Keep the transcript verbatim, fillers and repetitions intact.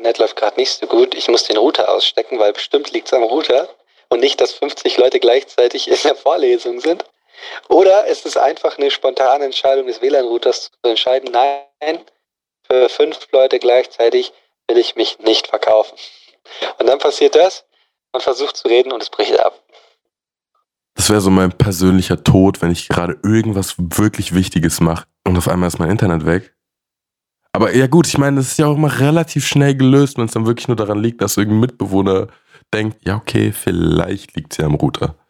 Internet läuft gerade nicht so gut, ich muss den Router ausstecken, weil bestimmt liegt es am Router und nicht, dass fünfzig Leute gleichzeitig in der Vorlesung sind. Oder ist es einfach eine spontane Entscheidung des W L A N-Routers zu entscheiden, nein, für fünf Leute gleichzeitig will ich mich nicht verkaufen. Und dann passiert das, man versucht zu reden und es bricht ab. Das wäre so mein persönlicher Tod, wenn ich gerade irgendwas wirklich Wichtiges mache und auf einmal ist mein Internet weg. Aber ja gut, ich meine, das ist ja auch immer relativ schnell gelöst, wenn es dann wirklich nur daran liegt, dass irgendein Mitbewohner denkt, ja okay, vielleicht liegt es ja am Router.